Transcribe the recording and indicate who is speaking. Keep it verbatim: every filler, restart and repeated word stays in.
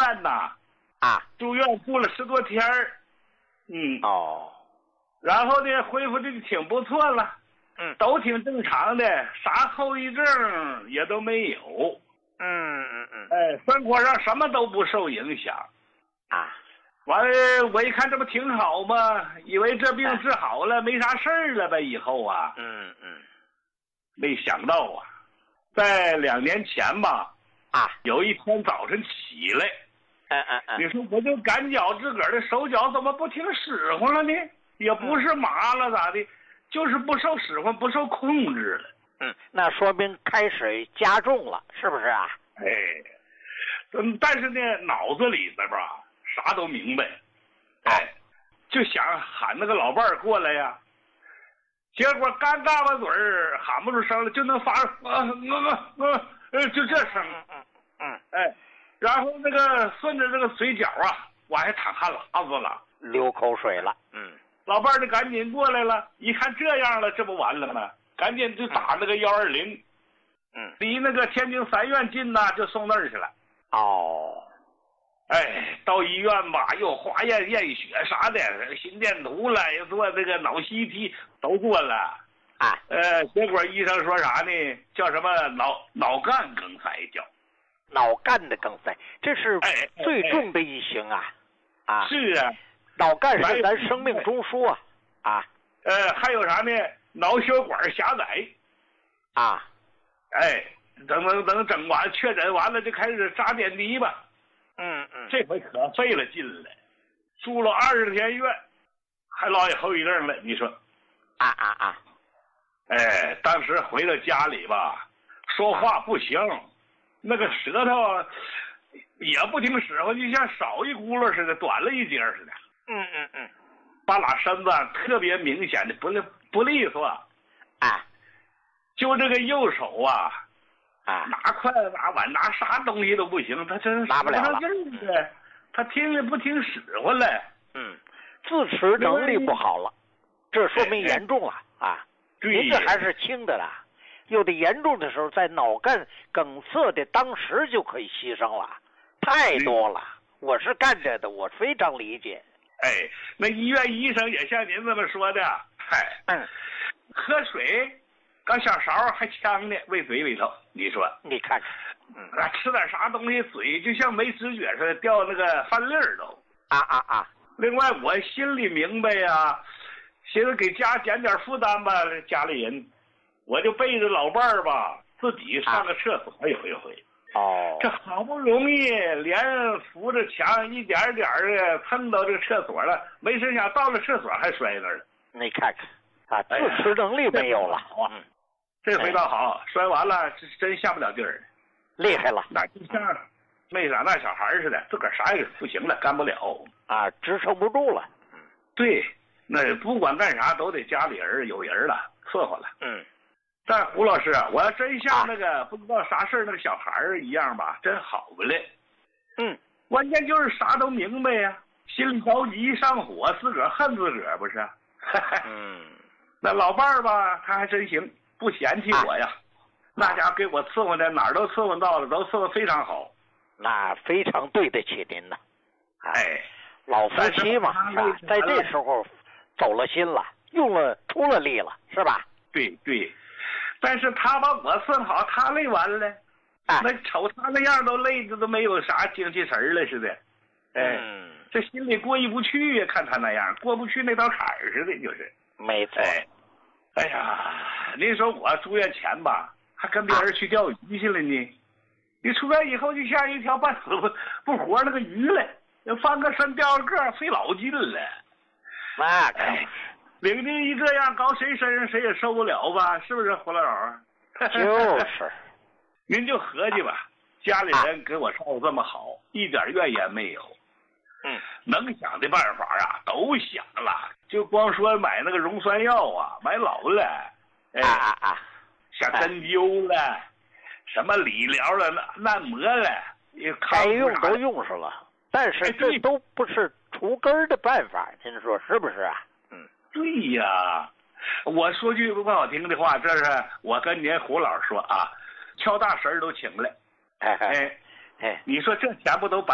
Speaker 1: 院呐，
Speaker 2: 啊，
Speaker 1: 住院住了十多天儿，嗯，
Speaker 2: 哦，
Speaker 1: 然后呢，恢复的挺不错了，
Speaker 2: 嗯，
Speaker 1: 都挺正常的，啥后遗症也都没有，
Speaker 2: 嗯嗯嗯，
Speaker 1: 哎，生活上什么都不受影响，
Speaker 2: 啊，
Speaker 1: 完了，我一看这不挺好吗？以为这病治好了，没啥事儿了呗，以后啊，
Speaker 2: 嗯嗯，
Speaker 1: 没想到啊，在两年前吧，
Speaker 2: 啊，
Speaker 1: 有一天早晨起来，
Speaker 2: 嗯嗯嗯，
Speaker 1: 你说我就感觉自个儿的手脚怎么不听使唤了呢？也不是麻了咋的，就是不受使唤，不受控制了。
Speaker 2: 嗯，那说明开始加重了，是不是啊？
Speaker 1: 哎，嗯，但是呢，脑子里边吧，啥都明白，哎，就想喊那个老伴儿过来呀。结果刚嘎巴嘴儿喊不出声了，就能发啊啊啊呃就这声，
Speaker 2: 嗯嗯，
Speaker 1: 哎，然后那个顺着这个嘴角啊，往下淌汗喇子了，
Speaker 2: 流口水了，嗯，
Speaker 1: 老伴儿就赶紧过来了，一看这样了，这不完了吗？赶紧就打那个幺二零，
Speaker 2: 嗯，
Speaker 1: 离那个天津三院近呐，就送那儿去了。
Speaker 2: 哦，
Speaker 1: 哎，到医院吧，又化验验血啥的，心电图了，又做这个脑 C T 都做了。
Speaker 2: 啊，
Speaker 1: 呃，结果医生说啥呢？叫什么脑脑干梗塞叫。
Speaker 2: 脑干的梗塞，这是
Speaker 1: 哎
Speaker 2: 最重的一型啊！啊，
Speaker 1: 是啊，
Speaker 2: 脑干是咱生命中枢啊！啊，
Speaker 1: 呃，还有啥呢？脑血管狭窄。
Speaker 2: 啊，
Speaker 1: 哎，等等等整完确诊完了就开始扎点滴吧。
Speaker 2: 嗯嗯，
Speaker 1: 这回可费了劲了，住了二十天院，还落下后遗症了。你说？
Speaker 2: 啊啊啊！
Speaker 1: 哎，当时回到家里吧，说话不行，那个舌头也不听使唤，就像少一轱辘似的，短了一截似的。
Speaker 2: 嗯嗯嗯，
Speaker 1: 把拉身子特别明显的不利不利索。
Speaker 2: 啊，
Speaker 1: 就这个右手啊，
Speaker 2: 啊，
Speaker 1: 拿筷子拿碗拿啥东西都不行，他真
Speaker 2: 拿不了了。
Speaker 1: 对，他听也不听使唤了。
Speaker 2: 嗯，自持能力不好了，这说明严重了啊。您这还是轻的啦，有的严重的时候，在脑干梗塞的当时就可以牺牲了，太多了。我是干这的，我非常理解。
Speaker 1: 哎，那医院医生也像您这么说的，嗨，
Speaker 2: 嗯，
Speaker 1: 喝水，搞小勺还呛呢，喂嘴里头，你说？
Speaker 2: 你看看，
Speaker 1: 嗯，啊，吃点啥东西，嘴就像没知觉似的，掉那个饭粒儿都。
Speaker 2: 啊啊啊！
Speaker 1: 另外，我心里明白呀。寻思给家减点负担吧，家里人，我就背着老伴儿吧，自己上个厕所有一回。
Speaker 2: 哦，
Speaker 1: 这好不容易连扶着墙一点点的蹭到这个厕所了，没成想到了厕所还摔那儿了。
Speaker 2: 你看看啊，自持能力没有了。
Speaker 1: 好啊，这回倒好，摔完了真下不了地儿，
Speaker 2: 厉害了。
Speaker 1: 那就像没长大小孩似的，自个儿啥也不行了，干不了
Speaker 2: 啊，支撑不住了。
Speaker 1: 对。那不管干啥都得家里人有人了，伺候了。
Speaker 2: 嗯，
Speaker 1: 但胡老师，我要真像那个、啊、不知道啥事那个小孩一样吧，真好不嘞。
Speaker 2: 嗯，
Speaker 1: 关键就是啥都明白呀，心里着急上火，自个儿恨自个儿不是？
Speaker 2: 嗯，
Speaker 1: 那老伴儿吧，他还真行，不嫌弃我呀。啊、那家给我伺候的哪儿都伺候到了，都伺候非常好。
Speaker 2: 那非常对得起您呐。
Speaker 1: 哎，
Speaker 2: 老夫妻嘛，是吧？在这时候。走了心了，用了出了力了，是吧？
Speaker 1: 对对，但是他把我伺候好，他累完了，
Speaker 2: 哎，
Speaker 1: 那瞅他那样都累的都没有啥精气神了似的，哎，
Speaker 2: 嗯，
Speaker 1: 这心里过意不去呀，看他那样过不去那道坎儿似的，就是。
Speaker 2: 没错。
Speaker 1: 哎，哎呀，您说我住院前吧，还跟别人去钓鱼去了呢，你出院以后就像一条半死不不活那个鱼了，翻个身掉个个，费老劲了。
Speaker 2: 那可
Speaker 1: 哎，领兵一这样，搞谁身上谁也受不了吧？是不是胡老老？
Speaker 2: 就是，
Speaker 1: 您就合计吧，家里人给我照顾这么好，一点怨言没有。
Speaker 2: 嗯，
Speaker 1: 能想的办法啊，都想了，就光说买那个溶栓药啊，买老了。哎
Speaker 2: 啊啊，
Speaker 1: 像针灸了，什么理疗了、按摩了，
Speaker 2: 该用都用上了，但是这都不是除根的办法，您说是不是啊？嗯，
Speaker 1: 对呀，我说句不好听的话，这是我跟您胡老说啊，敲大神都请来，
Speaker 2: 哎
Speaker 1: 哎
Speaker 2: 哎，
Speaker 1: 你说这钱不都白